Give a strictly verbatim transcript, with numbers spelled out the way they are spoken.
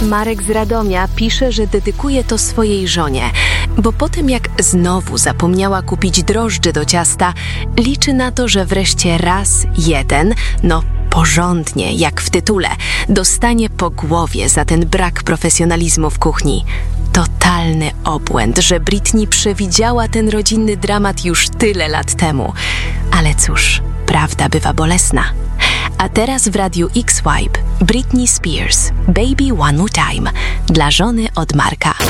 Marek z Radomia pisze, że dedykuje to swojej żonie, bo po tym jak znowu zapomniała kupić drożdży do ciasta, liczy na to, że wreszcie raz jeden, no porządnie, jak w tytule, dostanie po głowie za ten brak profesjonalizmu w kuchni. Totalny obłęd, że Britney przewidziała ten rodzinny dramat już tyle lat temu. Ale cóż, prawda bywa bolesna. A teraz w Radiu X-Wipe Britney Spears, Baby One More Time, dla żony od Marka.